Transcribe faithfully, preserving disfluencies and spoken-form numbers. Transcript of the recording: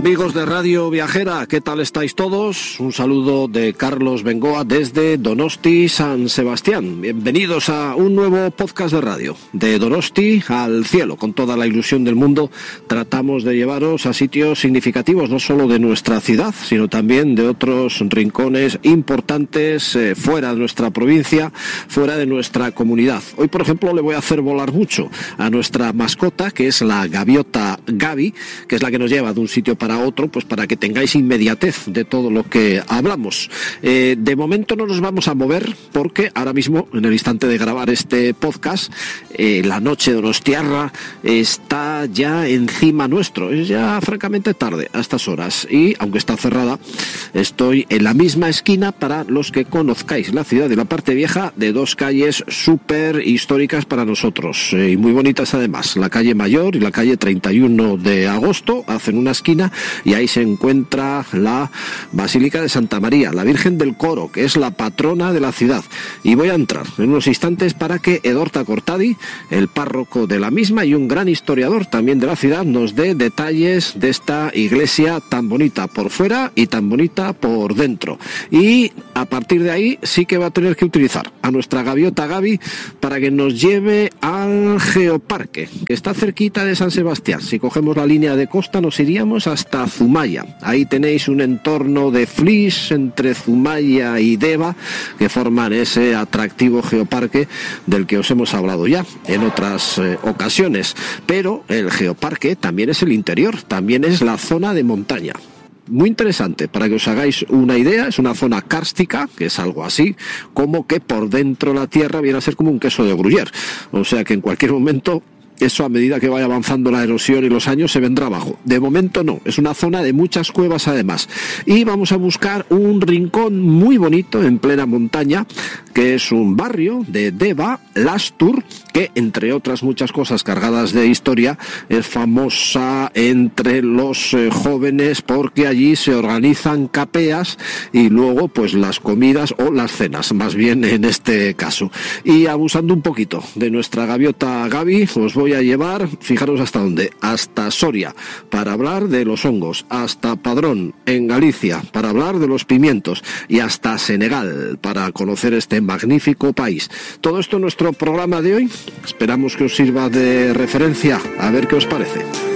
Amigos de Radio Viajera, ¿qué tal estáis todos? Un saludo de Carlos Bengoa desde Donosti, San Sebastián. Bienvenidos a un nuevo podcast de radio. De Donosti al cielo, con toda la ilusión del mundo, tratamos de llevaros a sitios significativos, no solo de nuestra ciudad, sino también de otros rincones importantes eh, fuera de nuestra provincia, fuera de nuestra comunidad. Hoy, por ejemplo, le voy a hacer volar mucho a nuestra mascota, que es la gaviota Gaby, que es la que nos lleva de un sitio para otro, pues para que tengáis inmediatez de todo lo que hablamos. Eh, de momento no nos vamos a mover porque ahora mismo, en el instante de grabar este podcast, eh, la noche de Donostiarra está ya encima nuestro. Es ya francamente tarde a estas horas y, aunque está cerrada, estoy en la misma esquina, para los que conozcáis la ciudad de la parte vieja, de dos calles súper históricas para nosotros, eh, y muy bonitas además. La calle Mayor y la calle treinta y uno de agosto hacen una esquina y ahí se encuentra la Basílica de Santa María, la Virgen del Coro, que es la patrona de la ciudad. Y voy a entrar en unos instantes para que Edorta Cortadi, el párroco de la misma y un gran historiador también de la ciudad, nos dé detalles de esta iglesia tan bonita por fuera y tan bonita por dentro. Y a partir de ahí sí que va a tener que utilizar a nuestra gaviota Gaby para que nos lleve al Geoparque, que está cerquita de San Sebastián. Si cogemos la línea de costa nos iríamos hasta Zumaya. Ahí tenéis un entorno de flis entre Zumaya y Deva que forman ese atractivo geoparque del que os hemos hablado ya en otras eh, ocasiones. Pero el geoparque también es el interior, también es la zona de montaña. Muy interesante, para que os hagáis una idea, es una zona kárstica, que es algo así, como que por dentro la tierra viene a ser como un queso de Gruyère. O sea que en cualquier momento, eso, a medida que vaya avanzando la erosión y los años, se vendrá abajo. De momento no, es una zona de muchas cuevas además. Y vamos a buscar un rincón muy bonito en plena montaña, que es un barrio de Deva, Lastur, que entre otras muchas cosas cargadas de historia, es famosa entre los eh, jóvenes porque allí se organizan capeas y luego pues las comidas o las cenas, más bien en este caso. Y abusando un poquito de nuestra gaviota Gaby, os voy a llevar, fijaros hasta dónde, hasta Soria, para hablar de los hongos, hasta Padrón, en Galicia, para hablar de los pimientos, y hasta Senegal, para conocer este magnífico país. Todo esto en nuestro programa de hoy. Esperamos que os sirva de referencia, a ver qué os parece.